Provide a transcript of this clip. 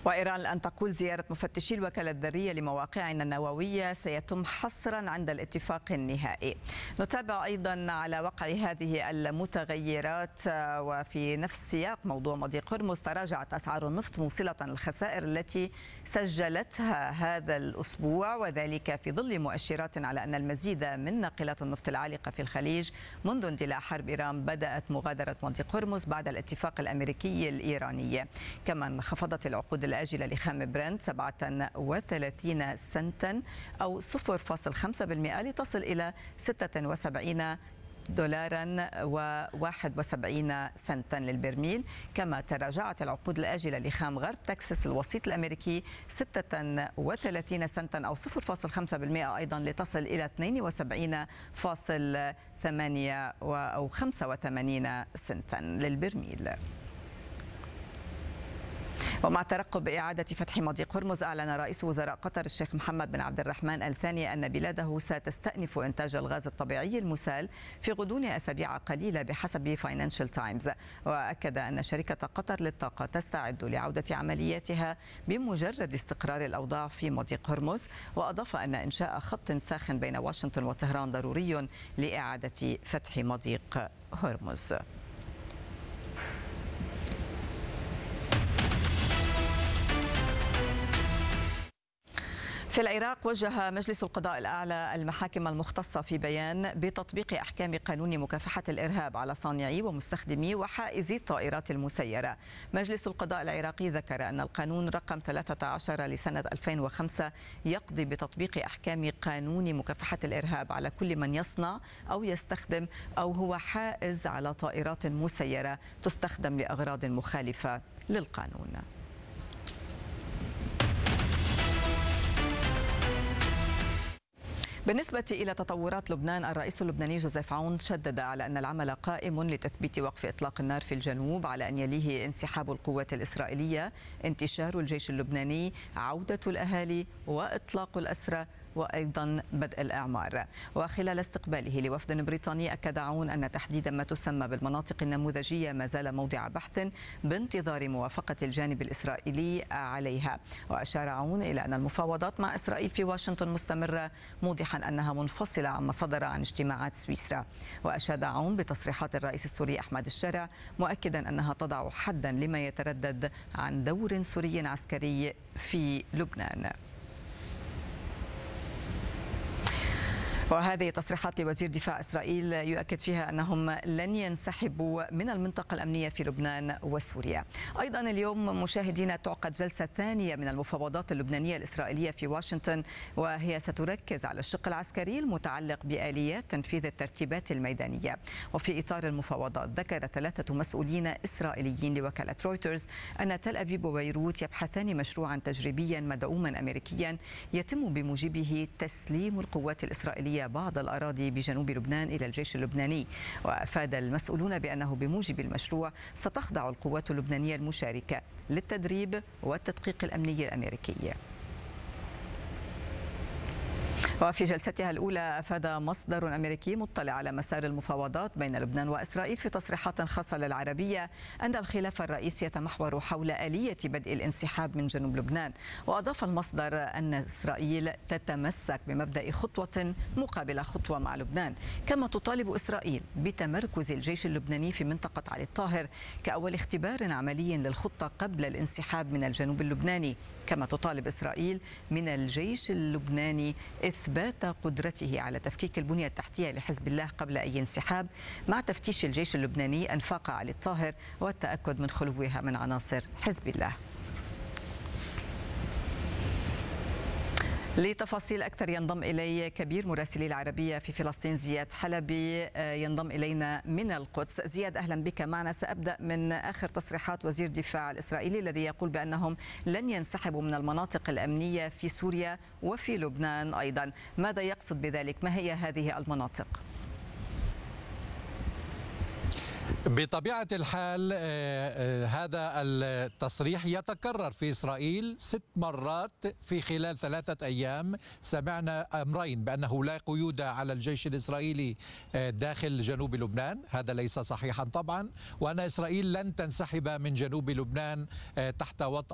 وإيران الآن تقول زيارة مفتشي الوكالة الذرية لمواقعنا النووية سيتم حصرا عند الاتفاق النهائي. نتابع أيضا على وقع هذه المتغيرات وفي نفس سياق موضوع مضيق هرمز. تراجعت أسعار النفط موصلة الخسائر التي سجلتها هذا الأسبوع، وذلك في ظل مؤشرات على أن المزيد من ناقلات النفط العالقة في الخليج منذ اندلاع حرب إيران بدأت مغادرة مضيق هرمز بعد الاتفاق الأمريكي الإيراني. كما انخفضت العقود الآجلة لخام برنت 37 سنتا أو 0.5% لتصل إلى 76 دولارا و71 سنتا للبرميل. كما تراجعت العقود الآجلة لخام غرب تكساس الوسيط الأمريكي 36 سنتا أو 0.5% أيضا لتصل إلى 72.8 أو 85 سنتا للبرميل. ومع ترقب إعادة فتح مضيق هرمز، أعلن رئيس وزراء قطر الشيخ محمد بن عبد الرحمن الثاني أن بلاده ستستأنف إنتاج الغاز الطبيعي المسال في غضون أسابيع قليلة بحسب فاينانشال تايمز. وأكد أن شركة قطر للطاقة تستعد لعودة عملياتها بمجرد استقرار الأوضاع في مضيق هرمز. وأضاف أن إنشاء خط ساخن بين واشنطن وطهران ضروري لإعادة فتح مضيق هرمز. في العراق، وجه مجلس القضاء الأعلى المحاكم المختصة في بيان بتطبيق أحكام قانون مكافحة الإرهاب على صانعي ومستخدمي وحائزي الطائرات المسيرة. مجلس القضاء العراقي ذكر أن القانون رقم 13 لسنة 2005 يقضي بتطبيق أحكام قانون مكافحة الإرهاب على كل من يصنع أو يستخدم أو هو حائز على طائرات مسيرة تستخدم لأغراض مخالفة للقانون. بالنسبة إلى تطورات لبنان، الرئيس اللبناني جوزيف عون شدد على أن العمل قائم لتثبيت وقف إطلاق النار في الجنوب، على أن يليه انسحاب القوات الإسرائيلية، انتشار الجيش اللبناني، عودة الأهالي، وإطلاق الأسرى، وأيضا بدء الإعمار. وخلال استقباله لوفد بريطاني، أكد عون أن تحديد ما تسمى بالمناطق النموذجية ما زال موضع بحث بانتظار موافقة الجانب الإسرائيلي عليها. وأشار عون إلى أن المفاوضات مع إسرائيل في واشنطن مستمرة، موضحا أنها منفصلة عما صدر عن اجتماعات سويسرا. وأشاد عون بتصريحات الرئيس السوري أحمد الشارع، مؤكدا أنها تضع حدا لما يتردد عن دور سوري عسكري في لبنان. وهذه تصريحات لوزير دفاع إسرائيل يؤكد فيها أنهم لن ينسحبوا من المنطقة الأمنية في لبنان وسوريا. أيضا اليوم مشاهدينا تعقد جلسة ثانية من المفاوضات اللبنانية الإسرائيلية في واشنطن، وهي ستركز على الشق العسكري المتعلق بآليات تنفيذ الترتيبات الميدانية. وفي إطار المفاوضات، ذكر 3 مسؤولين إسرائيليين لوكالة رويترز أن تل أبيب وبيروت يبحثان مشروعا تجريبيا مدعوما أمريكيا يتم بموجبه تسليم القوات الإسرائيلية بعض الأراضي بجنوب لبنان إلى الجيش اللبناني. وأفاد المسؤولون بأنه بموجب المشروع ستخضع القوات اللبنانية المشاركة للتدريب والتدقيق الأمني الأمريكي. وفي جلستها الأولى، أفاد مصدر أمريكي مطلع على مسار المفاوضات بين لبنان وإسرائيل في تصريحات خاصة للعربية أن الخلاف الرئيسي يتمحور حول آلية بدء الانسحاب من جنوب لبنان. وأضاف المصدر أن إسرائيل تتمسك بمبدأ خطوة مقابل خطوة مع لبنان. كما تطالب إسرائيل بتمركز الجيش اللبناني في منطقة علي الطاهر كأول اختبار عملي للخطة قبل الانسحاب من الجنوب اللبناني. كما تطالب إسرائيل من الجيش اللبناني إثبات قدرته على تفكيك البنية التحتية لحزب الله قبل أي انسحاب، مع تفتيش الجيش اللبناني أنفاق علي الطاهر والتأكد من خلوها من عناصر حزب الله. لتفاصيل أكثر ينضم إلي كبير مراسلي العربية في فلسطين زياد حلبي، ينضم إلينا من القدس. زياد، أهلا بك معنا. سأبدأ من آخر تصريحات وزير الدفاع الإسرائيلي الذي يقول بأنهم لن ينسحبوا من المناطق الأمنية في سوريا وفي لبنان أيضا. ماذا يقصد بذلك؟ ما هي هذه المناطق؟ بطبيعة الحال هذا التصريح يتكرر في إسرائيل 6 مرات في خلال 3 أيام. سمعنا أمرين: بأنه لا قيود على الجيش الإسرائيلي داخل جنوب لبنان، هذا ليس صحيحا طبعا، وأن إسرائيل لن تنسحب من جنوب لبنان تحت وطأ